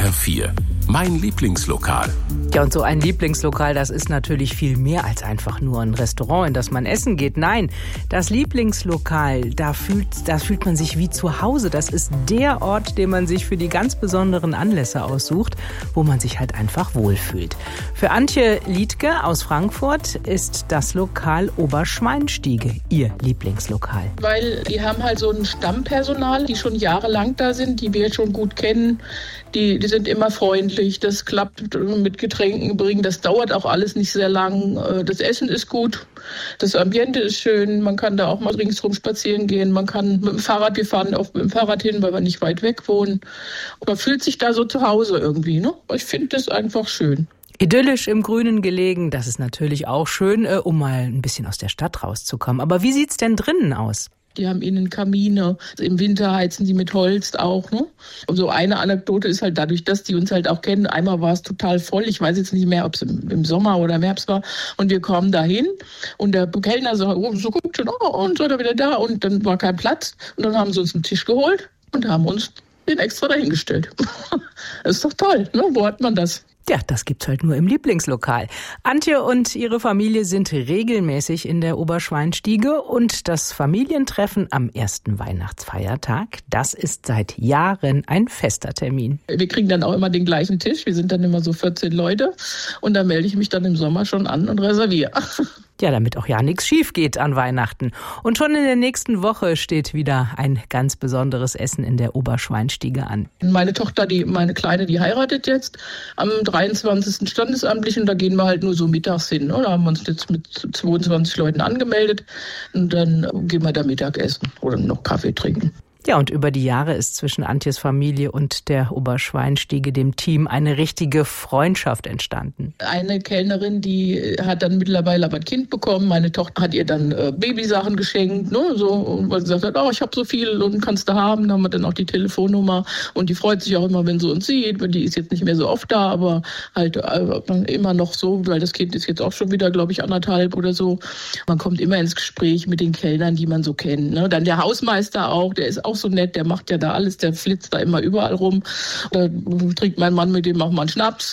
HR4, mein Lieblingslokal. Ja, und so ein Lieblingslokal, das ist natürlich viel mehr als einfach nur ein Restaurant, in das man essen geht. Nein, das Lieblingslokal, da fühlt man sich wie zu Hause. Das ist der Ort, den man sich für die ganz besonderen Anlässe aussucht, wo man sich halt einfach wohlfühlt. Für Antje Liedtke aus Frankfurt ist das Lokal Oberschweinstiege ihr Lieblingslokal. Weil die haben halt so ein Stammpersonal, die schon jahrelang da sind, die wir schon gut kennen. Die sind immer freundlich, das klappt mit Getränken bringen, das dauert auch alles nicht sehr lang. Das Essen ist gut, das Ambiente ist schön, man kann da auch mal ringsrum spazieren gehen, man kann mit dem Fahrrad, wir fahren auch mit dem Fahrrad hin, weil wir nicht weit weg wohnen. Man fühlt sich da so zu Hause irgendwie, ne? Ich finde das einfach schön. Idyllisch im Grünen gelegen, das ist natürlich auch schön, um mal ein bisschen aus der Stadt rauszukommen. Aber wie sieht's denn drinnen aus? Die haben innen Kamine. Im Winter heizen die mit Holz auch, ne? Und so eine Anekdote ist halt dadurch, dass die uns halt auch kennen. Einmal war es total voll. Ich weiß jetzt nicht mehr, ob es im Sommer oder im Herbst war. Und wir kommen dahin und der Kellner so guckt schon, und so ist er wieder da. Und dann war kein Platz. Und dann haben sie uns einen Tisch geholt und haben uns den extra dahingestellt. Das ist doch toll, ne? Wo hat man das? Ja, das gibt's halt nur im Lieblingslokal. Antje und ihre Familie sind regelmäßig in der Oberschweinstiege und das Familientreffen am ersten Weihnachtsfeiertag, das ist seit Jahren ein fester Termin. Wir kriegen dann auch immer den gleichen Tisch. Wir sind dann immer so 14 Leute und da melde ich mich dann im Sommer schon an und reserviere. Ja, damit auch ja nichts schief geht an Weihnachten. Und schon in der nächsten Woche steht wieder ein ganz besonderes Essen in der Oberschweinstiege an. Meine Tochter, meine Kleine, die heiratet jetzt am 23. standesamtlich und da gehen wir halt nur so mittags hin. Da haben wir uns jetzt mit 22 Leuten angemeldet und dann gehen wir da Mittagessen oder noch Kaffee trinken. Ja, und über die Jahre ist zwischen Antjes Familie und der Oberschweinstiege, dem Team, eine richtige Freundschaft entstanden. Eine Kellnerin, die hat dann mittlerweile aber ein Kind bekommen. Meine Tochter hat ihr dann Babysachen geschenkt, ne, so, und weil sie gesagt hat, ich habe so viel und kannst du haben. Dann haben wir dann auch die Telefonnummer und die freut sich auch immer, wenn sie uns sieht. Die ist jetzt nicht mehr so oft da, aber halt immer noch so, weil das Kind ist jetzt auch schon wieder, glaube ich, 1,5 oder so. Man kommt immer ins Gespräch mit den Kellnern, die man so kennt. Ne? Dann der Hausmeister auch, der ist auch so nett, der macht ja da alles, der flitzt da immer überall rum. Da trinkt mein Mann mit dem auch mal einen Schnaps.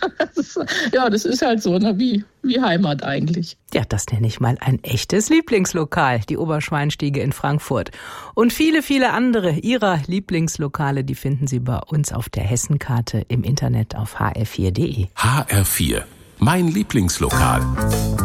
Das ist halt so, ne, wie Heimat eigentlich. Ja, das nenne ich mal ein echtes Lieblingslokal, die Oberschweinstiege in Frankfurt. Und viele, viele andere ihrer Lieblingslokale, die finden Sie bei uns auf der Hessenkarte im Internet auf hr4.de. HR4, mein Lieblingslokal.